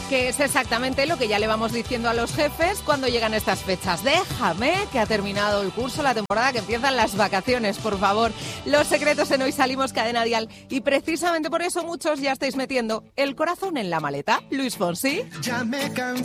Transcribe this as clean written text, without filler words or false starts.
Que es exactamente lo que ya le vamos diciendo a los jefes cuando llegan estas fechas. Déjame que ha terminado el curso, la temporada, que empiezan las vacaciones, por favor. Los secretos en Hoy Salimos, Cadena Dial. Y precisamente por eso muchos ya estáis metiendo el corazón en la maleta. Luis Fonsi. Ya me cansé